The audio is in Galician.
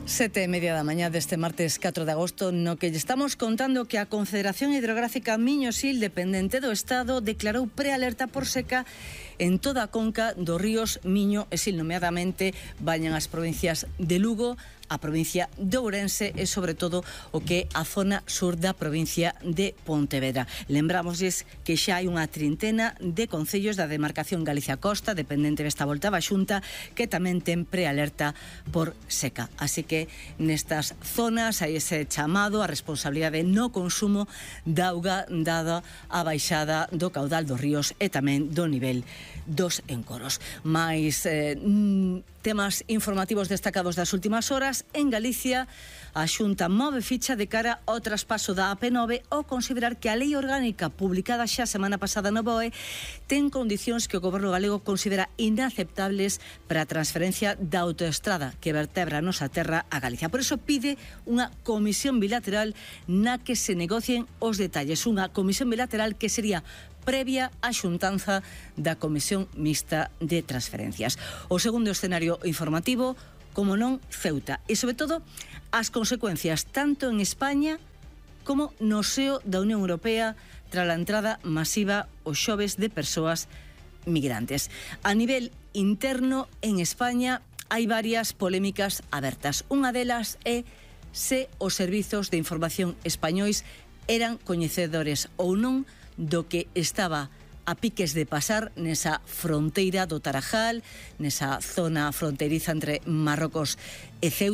7:30 da mañá deste martes 4 de agosto, no que lle estamos contando que a Confederación Hidrográfica Miño-Sil, dependente do Estado, declarou prealerta por seca en toda a conca dos ríos Miño e Sil, nomeadamente bañan as provincias de Lugo, a provincia de Ourense e, sobre todo, o que é a zona sur da provincia de Pontevedra. Lembrámosles que xa hai unha trintena de concellos da demarcación Galicia Costa, dependente desta volta da Xunta, que tamén ten prealerta por seca. Así que nestas zonas hai ese chamado a responsabilidade no consumo da auga dada a baixada do caudal dos ríos e tamén do nivel dos encoros. Mais temas informativos destacados das últimas horas. En Galicia, a Xunta move ficha de cara ao traspaso da AP9 ao considerar que a lei orgánica publicada xa semana pasada no BOE ten condicións que o goberno galego considera inaceptables para a transferencia da autoestrada que vertebra a nosa terra a Galicia. Por iso pide unha comisión bilateral na que se negocien os detalles. Unha comisión bilateral que sería previa á xuntanza da Comisión Mixta de Transferencias. O segundo escenario informativo, como non, Ceuta. E, sobre todo, as consecuencias tanto en España como no seo da Unión Europea tras a entrada masiva os xoves de persoas migrantes. A nivel interno, en España, hai varias polémicas abertas. Unha delas é se os servizos de información españois eran coñecedores ou non do que estaba a piques de pasar nesa fronteira do Tarajal, nesa zona fronteiriza entre Marrocos e Ceuta.